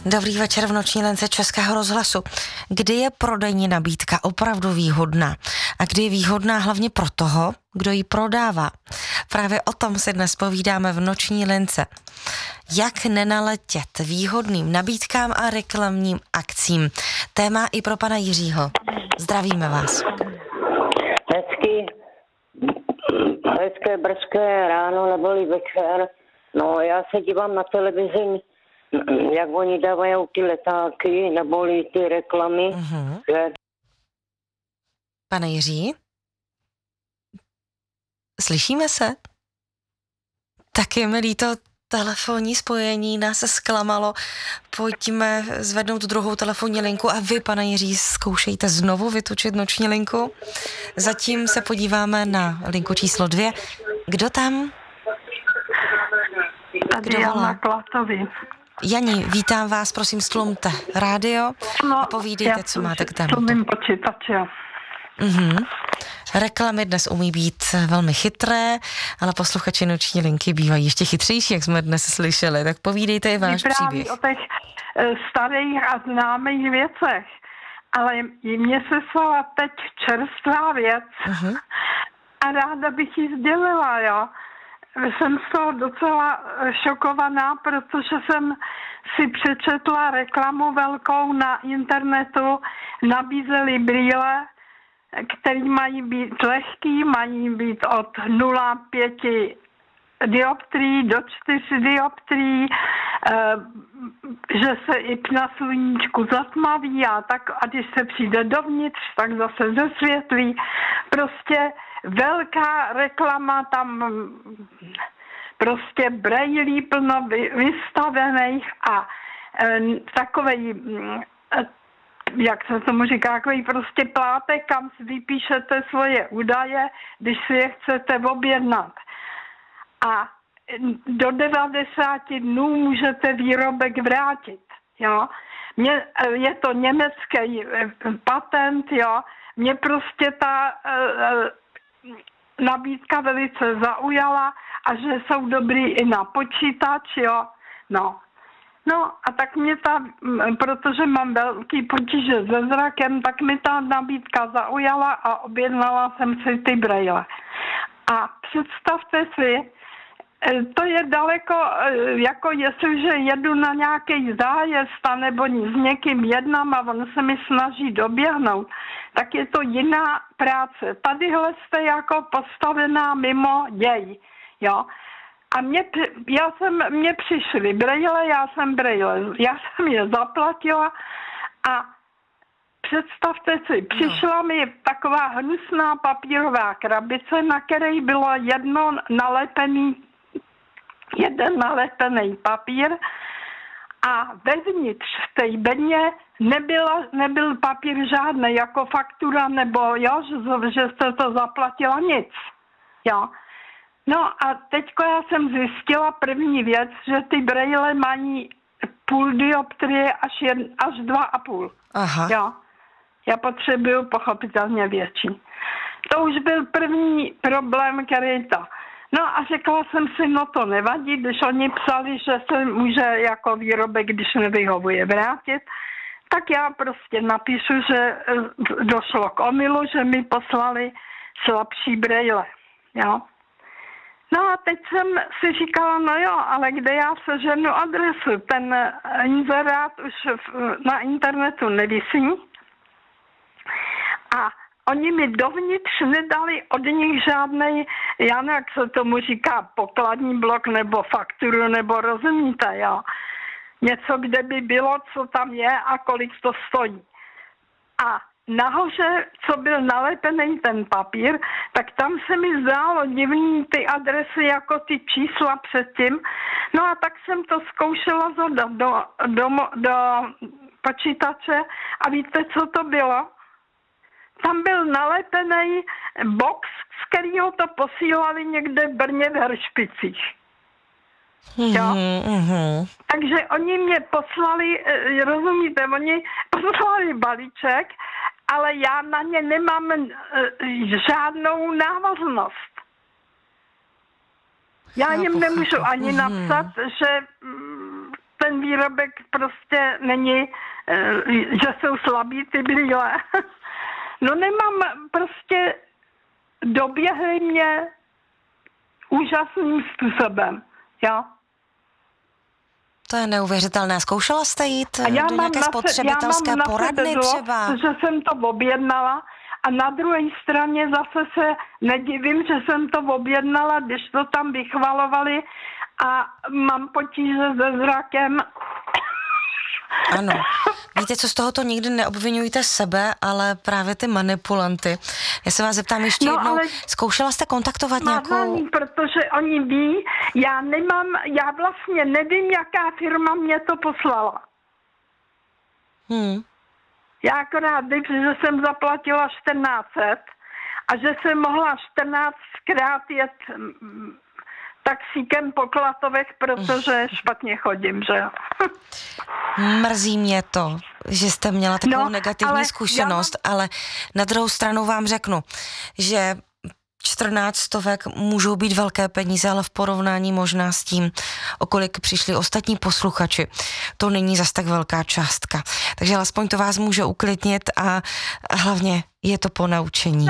Dobrý večer v noční lence Českého rozhlasu. Kdy je prodejní nabídka opravdu výhodná? A kdy je výhodná hlavně pro toho, kdo ji prodává? Právě o tom si dnes povídáme v noční lence. Jak nenaletět výhodným nabídkám a reklamním akcím? Téma i pro pana Jiřího. Zdravíme vás. Hezké brzké ráno neboli večer. No, já se dívám na televizi, jak oni dávají ty letáky neboli ty reklamy. Že... Pane Jiří? Slyšíme se? Tak je mi líto, telefonní spojení nás zklamalo. Pojďme zvednout druhou telefonní linku a vy, pane Jiří, zkoušejte znovu vytočit noční linku. Zatím se podíváme na linku číslo 2. Kdo tam? Tady Jana Klatovi. Jani, vítám vás, prosím, stlumte rádio a povídejte, co máte k tématu. Stlumím počítače. Reklamy dnes umí být velmi chytré, ale posluchači noční linky bývají ještě chytřejší, jak jsme dnes slyšeli. Tak povídejte i váš příběh. O těch starých a známých věcech, ale mně se stala teď čerstvá věc a ráda bych ji sdělila, jo. Jsem z toho docela šokovaná, protože jsem si přečetla reklamu velkou na internetu, nabízeli brýle, který mají být lehký, mají být od 0,5 dioptrií do 4 dioptrií, že se i na sluníčku zatmaví a tak, a když se přijde dovnitř, tak zase zesvětlí. Prostě velká reklama, tam prostě brejlí plno vystavených a takovej, jak se tomu říká, takový prostě plátek, kam si vypíšete svoje údaje, když si je chcete objednat. A do 90 dnů můžete výrobek vrátit, jo. Je to německý patent, jo. Mě prostě ta nabídka velice zaujala a že jsou dobrý i na počítač, jo. No a tak mě protože mám velký potíže se zrakem, tak mi ta nabídka zaujala a objednala jsem si ty brejle. A představte si, to je daleko, jako jestliže jedu na nějaký zájezd a nebo s někým jednám a on se mi snaží doběhnout, tak je to jiná práce. Tadyhle jste jako postavená mimo děj, jo. A mně přišly brejle, já jsem je zaplatila a představte si, přišla mi taková hnusná papírová krabice, na které bylo jeden nalepený papír a vevnitř v té bedně nebyl papír žádný, jako faktura nebo jo, že jste to zaplatila, nic, jo. No a teďko já jsem zjistila první věc, že ty brejle mají půl dioptrie až 2,5. Aha. Jo. Já potřebuju pochopitelně větší. To už byl první problém, který to. No a řekla jsem si, no to nevadí, když oni psali, že se může jako výrobek, když nevyhovuje, vrátit, tak já prostě napíšu, že došlo k omylu, že mi poslali slabší brejle, jo. No a teď jsem si říkala, no jo, ale kde já seženu adresu? Ten inzerát už na internetu nevisí a oni mi dovnitř nedali od nich žádnej, já nevím, jak se tomu říká, pokladní blok nebo fakturu, nebo rozumíte, jo. Něco, kde by bylo, co tam je a kolik to stojí. A nahoře, co byl nalepený ten papír, tak tam se mi zdálo divný ty adresy jako ty čísla předtím. No a tak jsem to zkoušela zadat do počítače a víte, co to bylo? Tam byl nalepený box, z kterého to posílali někde v Brně v Hršpicích. Jo? Takže oni mě poslali, rozumíte, oni poslali balíček, ale já na ně nemám žádnou návaznost. Já jim nemůžu ani napsat, že ten výrobek prostě není, že jsou slabý ty brýle. No nemám, prostě doběhly mě úžasným způsobem, jo. To je neuvěřitelné. Zkoušela jste jít do nějaké spotřebitelské poradny třeba? Že jsem to objednala a na druhé straně zase se nedivím, že jsem to objednala, když to tam vychvalovali a mám potíže se zrakem. Ano. Víte, co z tohoto nikdy neobvinujte sebe, ale právě ty manipulanty. Já se vás zeptám ještě jednou, zkoušela jste kontaktovat nějakou... Protože oni ví, já vlastně nevím, jaká firma mě to poslala. Já akorát vím, že jsem zaplatila 1400 a že jsem mohla 14krát jet taxíkem po Klatovech, protože špatně chodím, že jo. Mrzí mě to, že jste měla takovou negativní zkušenost, ale na druhou stranu vám řeknu, že 1400 můžou být velké peníze, ale v porovnání možná s tím, o kolik přišli ostatní posluchači, to není zas tak velká částka. Takže alespoň to vás může uklidnit a hlavně je to ponaučení.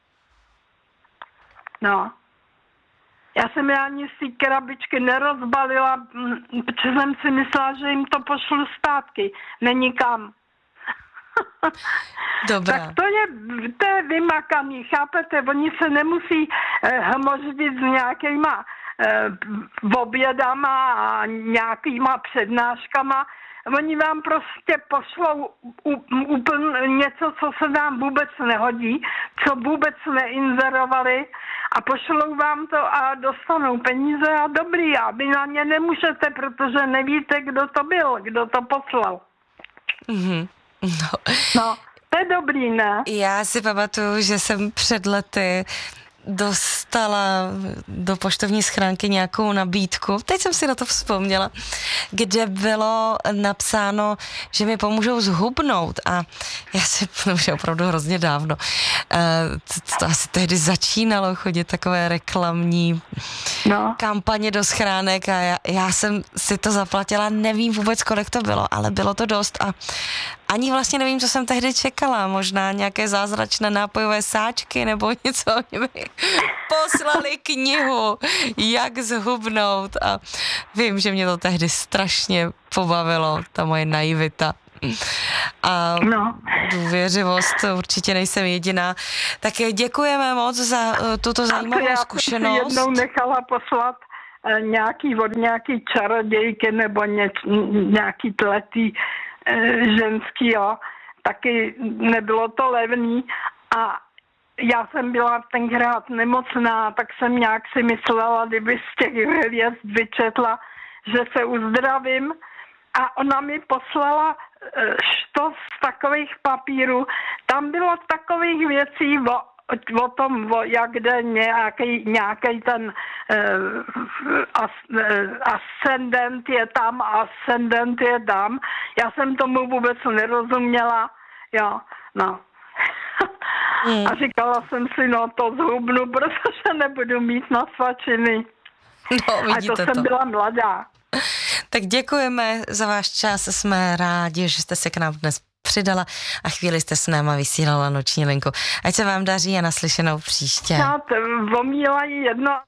No. Já jsem ani z té krabičky nerozbalila, protože jsem si myslela, že jim to pošlu zpátky. Není kam. Dobrá. Tak to je vymakaný, chápete? Oni se nemusí hmoždit s nějakýma obědama a nějakýma přednáškama. Oni vám prostě pošlou úplně něco, co se nám vůbec nehodí, co vůbec neinzerovali a pošlou vám to a dostanou peníze a dobrý. A vy na ně nemůžete, protože nevíte, kdo to byl, kdo to poslal. No, to je dobrý, ne? Já si pamatuju, že jsem před lety dostala do poštovní schránky nějakou nabídku, teď jsem si na to vzpomněla, kde bylo napsáno, že mi pomůžou zhubnout a já si že opravdu hrozně dávno. To asi tehdy začínalo chodit takové reklamní kampaně do schránek a já jsem si to zaplatila, nevím vůbec, kolik to bylo, ale bylo to dost a ani vlastně nevím, co jsem tehdy čekala, možná nějaké zázračné nápojové sáčky nebo něco, oni mi poslali knihu, jak zhubnout a vím, že mě to tehdy strašně pobavilo, ta moje naivita. A důvěřivost, určitě nejsem jediná. Tak děkujeme moc za tuto zajímavou zkušenost. Já jsem si jednou nechala poslat od nějaký čarodějky nebo nějaký tletý ženský, jo. Taky nebylo to levný a já jsem byla tenkrát nemocná, tak jsem nějak si myslela, kdyby z těch hvězd vyčetla, že se uzdravím a ona mi poslala štos takových papírů. Tam bylo takových věcí o tom, jak jde nějaký ten ascendent je tam, ascendent je tam. Já jsem tomu vůbec nerozuměla, jo, no. A říkala jsem si, to zhubnu, protože nebudu mít na svačiny. No, a to jsem byla mladá. Tak děkujeme za váš čas, jsme rádi, že jste se k nám dnes přidala a chvíli jste s náma vysílala noční linku. Ať se vám daří a naslyšenou příště. Omílají jedno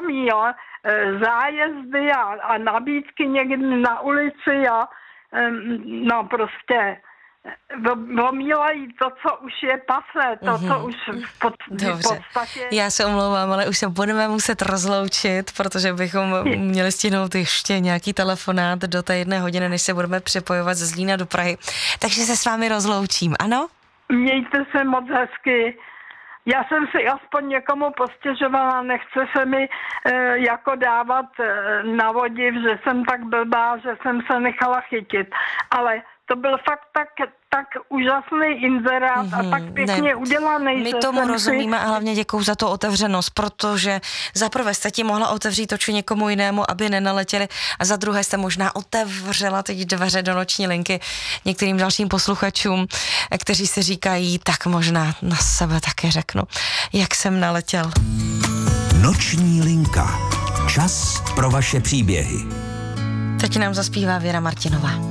zájezdy a nabídky někdy na ulici a prostě omílají to, co už je pase, co už v podstatě... Já se omlouvám, ale už se budeme muset rozloučit, protože bychom měli stihnout ještě nějaký telefonát do té 1 hodiny, než se budeme přepojovat ze Zlína do Prahy. Takže se s vámi rozloučím, ano? Mějte se moc hezky. Já jsem si aspoň někomu postěžovala, nechce se mi jako dávat na vodiv, že jsem tak blbá, že jsem se nechala chytit. Ale to byl fakt tak úžasný inzerát a tak pěkně udělaný. My tomu rozumíme a hlavně děkuju za tu otevřenost, protože za prvé jste ti mohla otevřít oči někomu jinému, aby nenaletěli a za druhé jste možná otevřela teď dveře do noční linky některým dalším posluchačům, kteří si říkají, tak možná na sebe také řeknu, jak jsem naletěl. Noční linka. Čas pro vaše příběhy. Teď nám zaspívá Věra Martinová.